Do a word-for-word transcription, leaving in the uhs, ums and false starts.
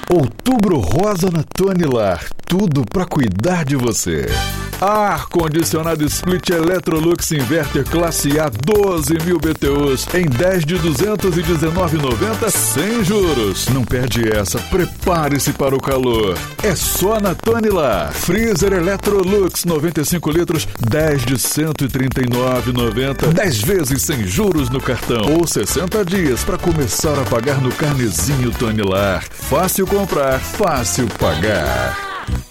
Outubro Rosa na Tonilar. Tudo para cuidar de você. Ar-condicionado Split Electrolux Inverter Classe A doze mil B T Us em dez de duzentos e dezenove reais e noventa centavos sem juros. Não perde essa, prepare-se para o calor. É só na Tonilar. Freezer Electrolux noventa e cinco litros, dez de cento e trinta e nove reais e noventa centavos, dez vezes sem juros no cartão ou sessenta dias para começar a pagar no carnezinho Tonilar. Fácil comprar, fácil pagar.